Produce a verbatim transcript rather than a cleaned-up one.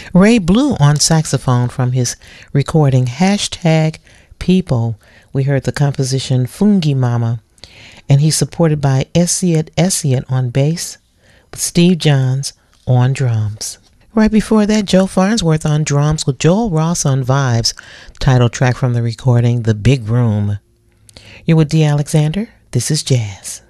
Ray Blue on saxophone from his recording Hashtag People. We heard the composition Fungi Mama, and he's supported by Essiet Essiet on bass with Steve Johns on drums. Right before that, Joe Farnsworth on drums with Joel Ross on vibes, title track from the recording The Big Room. You're with D. Alexander. This is Jazz.